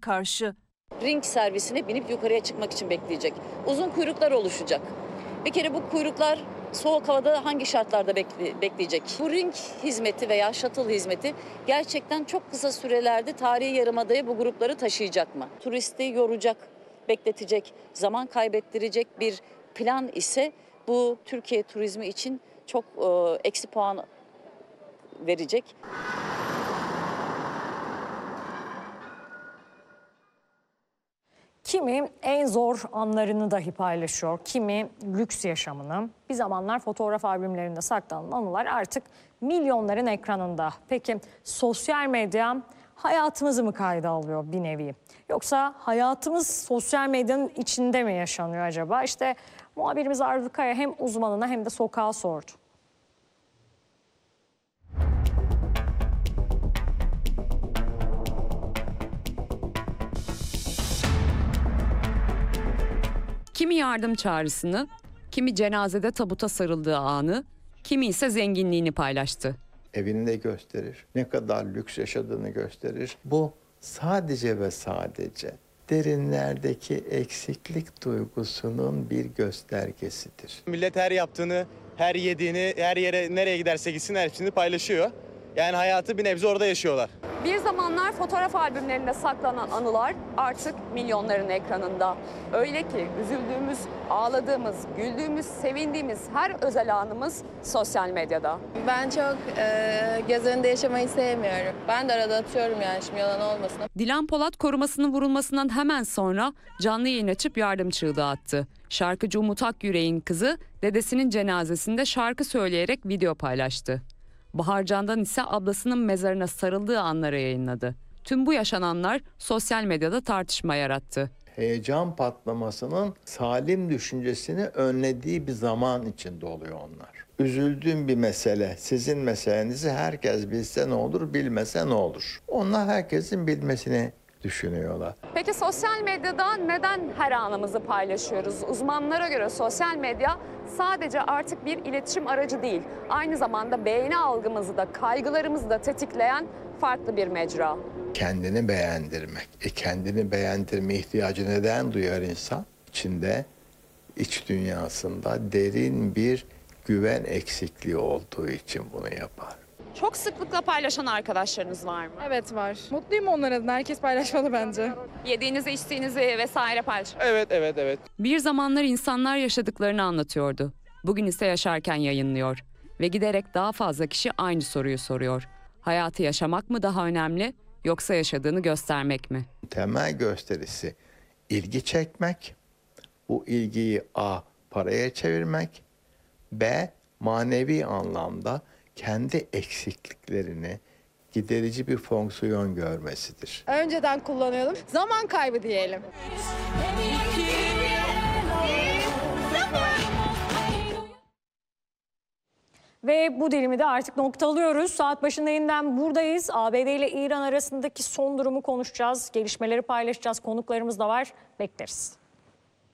karşı. Ring servisine binip yukarıya çıkmak için bekleyecek. Uzun kuyruklar oluşacak. Bir kere bu kuyruklar soğuk havada hangi şartlarda bekleyecek? Bu ring hizmeti veya shuttle hizmeti gerçekten çok kısa sürelerde tarihi yarımadaya bu grupları taşıyacak mı? Turisti yoracak, bekletecek, zaman kaybettirecek bir plan ise bu Türkiye turizmi için çok eksi puan verecek. Kimi en zor anlarını dahi paylaşıyor, kimi lüks yaşamını. Bir zamanlar fotoğraf albümlerinde saklanan anılar artık milyonların ekranında. Peki sosyal medya hayatımızı mı kayda alıyor bir nevi? Yoksa hayatımız sosyal medyanın içinde mi yaşanıyor acaba? İşte muhabirimiz Arzu Kaya hem uzmanına hem de sokağa sordu. Kimi yardım çağrısını, kimi cenazede tabuta sarıldığı anı, kimi ise zenginliğini paylaştı. Evini de gösterir, ne kadar lüks yaşadığını gösterir. Bu sadece ve sadece derinlerdeki eksiklik duygusunun bir göstergesidir. Millet her yaptığını, her yediğini, her yere nereye giderse gitsin hepsini paylaşıyor. Yani hayatı bir nebze orada yaşıyorlar. Bir zamanlar fotoğraf albümlerinde saklanan anılar artık milyonların ekranında. Öyle ki üzüldüğümüz, ağladığımız, güldüğümüz, sevindiğimiz her özel anımız sosyal medyada. Ben çok göz önünde yaşamayı sevmiyorum. Ben de arada atıyorum yani, şimdi yalan olmasın. Dilan Polat korumasının vurulmasından hemen sonra canlı yayın açıp yardım çığlığı attı. Şarkıcı Umut Akyürek'in kızı dedesinin cenazesinde şarkı söyleyerek video paylaştı. Bahar Candan ise ablasının mezarına sarıldığı anları yayınladı. Tüm bu yaşananlar sosyal medyada tartışma yarattı. Heyecan patlamasının salim düşüncesini önlediği bir zaman içinde oluyor onlar. Üzüldüğüm bir mesele, sizin meselenizi herkes bilse ne olur, bilmese ne olur? Onlar herkesin bilmesini düşünüyorlar. Peki sosyal medyada neden her anımızı paylaşıyoruz? Uzmanlara göre sosyal medya sadece artık bir iletişim aracı değil, aynı zamanda beğeni algımızı da kaygılarımızı da tetikleyen farklı bir mecra. Kendini beğendirmek. Kendini beğendirme ihtiyacı neden duyar insan? İçinde, iç dünyasında derin bir güven eksikliği olduğu için bunu yapar. Çok sıklıkla paylaşan arkadaşlarınız var mı? Evet var. Mutluyum onlar adına. Herkes paylaşmalı bence. Yediğinizi, içtiğinizi vesaire paylaşın. Evet. Bir zamanlar insanlar yaşadıklarını anlatıyordu. Bugün ise yaşarken yayınlıyor. Ve giderek daha fazla kişi aynı soruyu soruyor. Hayatı yaşamak mı daha önemli, yoksa yaşadığını göstermek mi? Temel gösterisi ilgi çekmek, bu ilgiyi A. paraya çevirmek, B. manevi anlamda kendi eksikliklerini giderici bir fonksiyon görmesidir. Önceden kullanıyordum. Zaman kaybı diyelim. Ve bu dilimi de artık noktalıyoruz. Saat başında yeniden buradayız. ABD ile İran arasındaki son durumu konuşacağız. Gelişmeleri paylaşacağız. Konuklarımız da var. Bekleriz.